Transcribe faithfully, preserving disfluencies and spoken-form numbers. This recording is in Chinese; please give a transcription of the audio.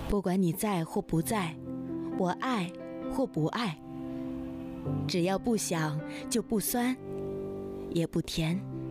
不管你在或不在，我爱或不爱，只要不想就不酸，也不甜。